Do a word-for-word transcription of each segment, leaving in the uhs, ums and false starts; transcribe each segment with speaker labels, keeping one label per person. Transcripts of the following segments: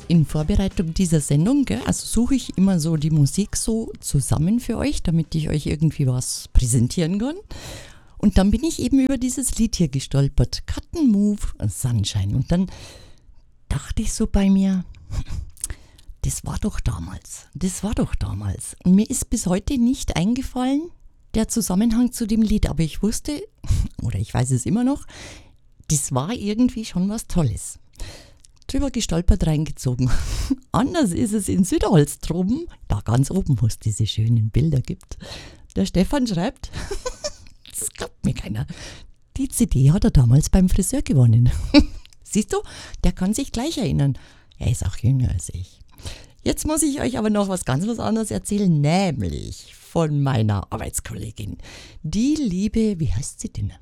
Speaker 1: in Vorbereitung dieser Sendung, gell, also suche ich immer so die Musik so zusammen für euch, damit ich euch irgendwie was präsentieren kann. Und dann bin ich eben über dieses Lied hier gestolpert, Cut and Move Sunshine. Und dann dachte ich so bei mir, das war doch damals, das war doch damals. Und mir ist bis heute nicht eingefallen, der Zusammenhang zu dem Lied, aber ich wusste, oder ich weiß es immer noch, das war irgendwie schon was Tolles. Drüber gestolpert, reingezogen. Anders ist es in Südholztroben, da ganz oben, wo es diese schönen Bilder gibt. Der Stefan schreibt, das glaubt mir keiner, die C D hat er damals beim Friseur gewonnen. Siehst du, der kann sich gleich erinnern. Er ist auch jünger als ich. Jetzt muss ich euch aber noch was ganz was anderes erzählen, nämlich von meiner Arbeitskollegin. Die liebe, wie heißt sie denn?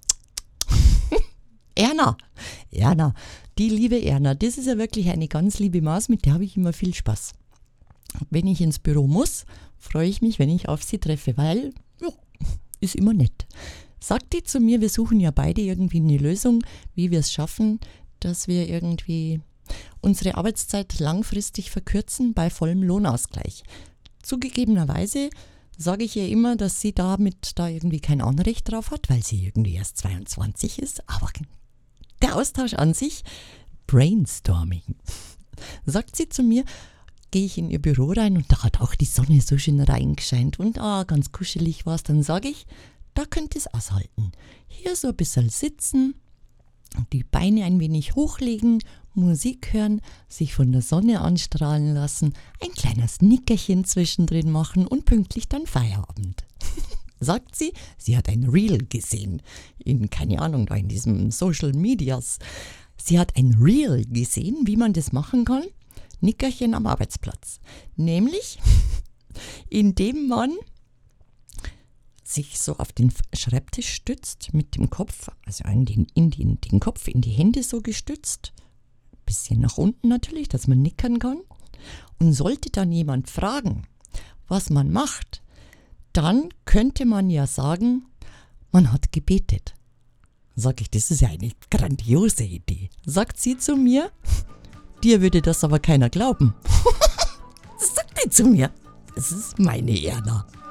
Speaker 1: Erna. Erna. Die liebe Erna. Das ist ja wirklich eine ganz liebe Maus, mit der habe ich immer viel Spaß. Wenn ich ins Büro muss, freue ich mich, wenn ich auf sie treffe, weil, ja, ist immer nett. Sagt die zu mir, wir suchen ja beide irgendwie eine Lösung, wie wir es schaffen, dass wir irgendwie unsere Arbeitszeit langfristig verkürzen bei vollem Lohnausgleich. Zugegebenerweise sage ich ihr immer, dass sie damit da irgendwie kein Anrecht drauf hat, weil sie irgendwie erst zweiundzwanzig ist, aber der Austausch an sich, Brainstorming. Sagt sie zu mir, gehe ich in ihr Büro rein und da hat auch die Sonne so schön reingescheint und ah, ganz kuschelig war es, dann sage ich, da könnt ihr es aushalten. Hier so ein bisschen sitzen, die Beine ein wenig hochlegen, Musik hören, sich von der Sonne anstrahlen lassen, ein kleines Nickerchen zwischendrin machen und pünktlich dann Feierabend. Sagt sie, sie hat ein Reel gesehen, in, keine Ahnung, da in diesem Social Medias. Sie hat ein Reel gesehen, wie man das machen kann, Nickerchen am Arbeitsplatz. Nämlich, indem man sich so auf den Schreibtisch stützt mit dem Kopf, also in den, in den, den Kopf in die Hände so gestützt, bisschen nach unten natürlich, dass man nickern kann. Und sollte dann jemand fragen, was man macht, dann könnte man ja sagen, man hat gebetet. Sag ich, das ist ja eine grandiose Idee. Sagt sie zu mir, dir würde das aber keiner glauben. Das sagt sie zu mir. Das ist meine Erna.